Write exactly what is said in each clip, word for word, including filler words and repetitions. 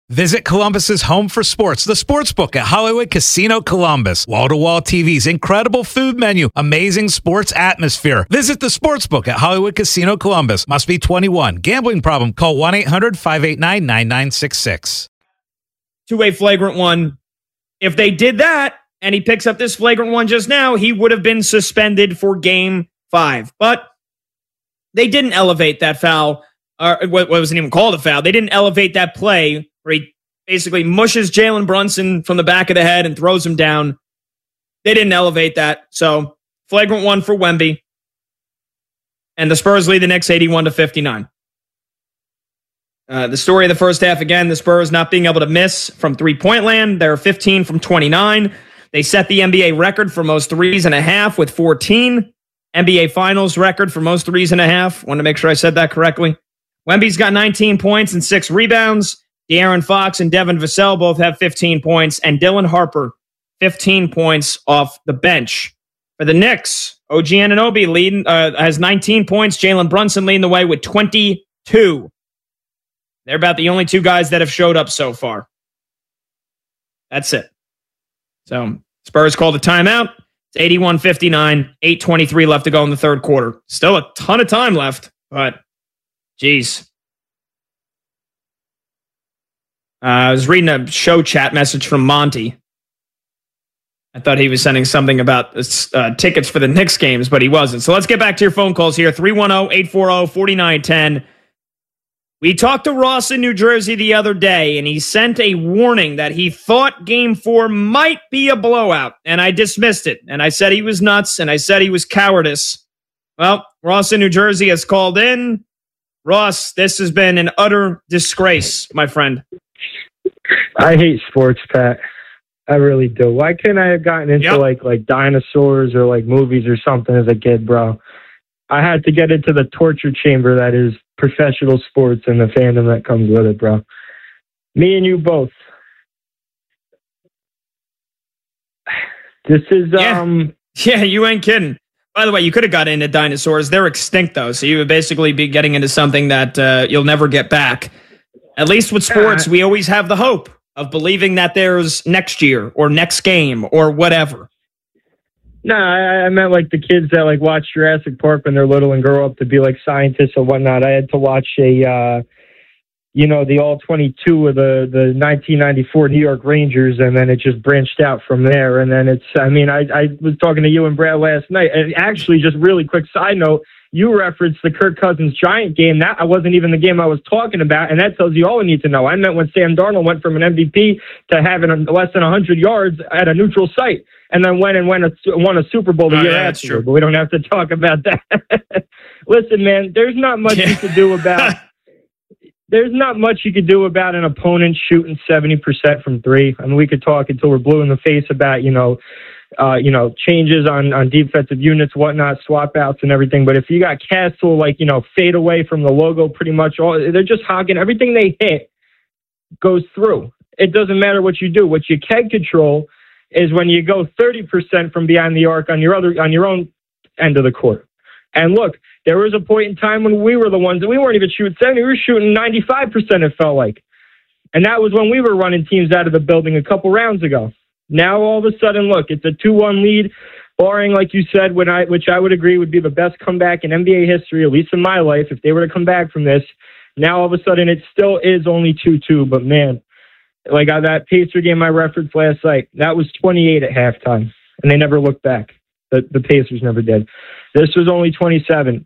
Visit Columbus's home for sports, the Sportsbook at Hollywood Casino Columbus. Wall-to-wall T Vs, incredible food menu, amazing sports atmosphere. Visit the Sportsbook at Hollywood Casino Columbus. Must be twenty-one. Gambling problem? Call one eight hundred five eight nine nine nine six six. Two-way flagrant one. If they did that, and he picks up this flagrant one just now, he would have been suspended for game five. But they didn't elevate that foul. Or what wasn't even called a foul. They didn't elevate that play where he basically mushes Jalen Brunson from the back of the head and throws him down. They didn't elevate that. So, flagrant one for Wemby. And the Spurs lead the Knicks eighty-one to fifty-nine. Uh, the story of the first half, again, the Spurs not being able to miss from three-point land. They're fifteen from twenty-nine. They set the N B A record for most threes and a half with fourteen. N B A Finals record for most threes and a half. Want to make sure I said that correctly. Wemby's got nineteen points and six rebounds. De'Aaron Fox and Devin Vassell both have fifteen points. And Dylan Harper, fifteen points off the bench. For the Knicks, O G Anunoby leading, uh, has nineteen points. Jalen Brunson leading the way with twenty-two. They're about the only two guys that have showed up so far. That's it. So, Spurs called a timeout. It's eighty-one fifty-nine. eight twenty-three left to go in the third quarter. Still a ton of time left, but jeez. Uh, I was reading a show chat message from Monty. I thought he was sending something about uh, tickets for the Knicks games, but he wasn't. So let's get back to your phone calls here. three one zero, eight four zero, four nine one zero. We talked to Ross in New Jersey the other day, and he sent a warning that he thought game four might be a blowout, and I dismissed it. And I said he was nuts, and I said he was cowardice. Well, Ross in New Jersey has called in. Ross, this has been an utter disgrace, my friend. I hate sports, Pat. I really do. Why couldn't I have gotten into yep. like like dinosaurs or like movies or something as a kid, bro? I had to get into the torture chamber that is professional sports and the fandom that comes with it, bro. Me and you both. This is yeah. um yeah, you ain't kidding. By the way, you could have got into dinosaurs. They're extinct though, so you would basically be getting into something that uh, you'll never get back. At least with sports, we always have the hope of believing that there's next year or next game or whatever. No, I, I meant like the kids that like watch Jurassic Park when they're little and grow up to be like scientists or whatnot. I had to watch a, uh, you know, the all twenty-two of the, the nineteen ninety-four New York Rangers, and then it just branched out from there. And then it's, I mean, I, I was talking to you and Brad last night, and actually, just really quick side note, you referenced the Kirk Cousins Giant game. That wasn't even the game I was talking about, and that tells you all you need to know. I meant when Sam Darnold went from an M V P to having less than one hundred yards at a neutral site, and then went and went a, won a Super Bowl the oh, year yeah, after. true. But we don't have to talk about that. Listen, man, there's not much yeah. you could do about there's not much you could do about an opponent shooting seventy percent from three. I mean, we could talk until we're blue in the face about, you know, Uh, you know, changes on, on defensive units, whatnot, swap outs and everything. But if you got Castle, like, you know, fade away from the logo, pretty much all, they're just hogging. Everything they hit goes through. It doesn't matter what you do. What you can control is when you go thirty percent from behind the arc on your other, on your own end of the court. And look, there was a point in time when we were the ones that we weren't even shooting seventy, we were shooting ninety-five percent, it felt like. And that was when we were running teams out of the building a couple rounds ago. Now, all of a sudden, look, it's a two one lead, barring, like you said, when I, which I would agree would be the best comeback in N B A history, at least in my life, if they were to come back from this. Now, all of a sudden, it still is only two two, but man, like uh, that Pacer game I referenced last night, that was twenty-eight at halftime, and they never looked back. The, the Pacers never did. This was only twenty-seven.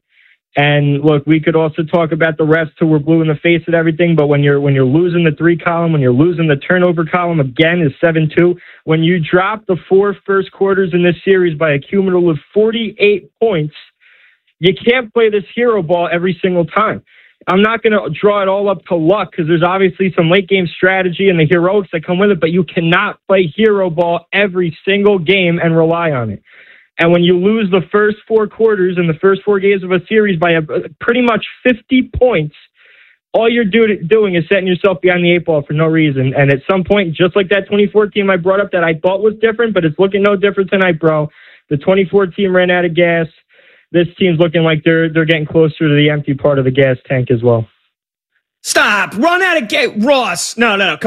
And look, we could also talk about the refs who were blue in the face at everything, but when you're when you're losing the three column, when you're losing the turnover column again is seven two, when you drop the four first quarters in this series by a cumulative forty-eight points, you can't play this hero ball every single time. I'm not going to draw it all up to luck because there's obviously some late game strategy and the heroics that come with it, but you cannot play hero ball every single game and rely on it. And when you lose the first four quarters and the first four games of a series by a, pretty much fifty points, all you're do, doing is setting yourself behind the eight ball for no reason. And at some point, just like that twenty-four team I brought up that I thought was different, but it's looking no different tonight, bro. The twenty-four team ran out of gas. This team's looking like they're they're getting closer to the empty part of the gas tank as well. Stop. Run out of gas. Ross. No, no, no. Come